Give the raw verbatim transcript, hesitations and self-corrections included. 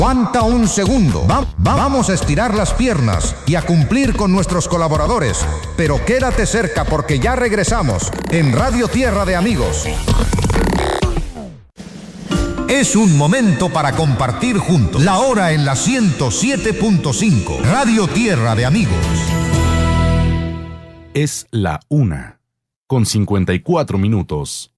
Aguanta un segundo. Va- vamos a estirar las piernas y a cumplir con nuestros colaboradores. Pero quédate cerca porque ya regresamos en Radio Tierra de Amigos. Es un momento para compartir juntos. La hora en la ciento siete punto cinco. Radio Tierra de Amigos. Es la una, con cincuenta y cuatro minutos.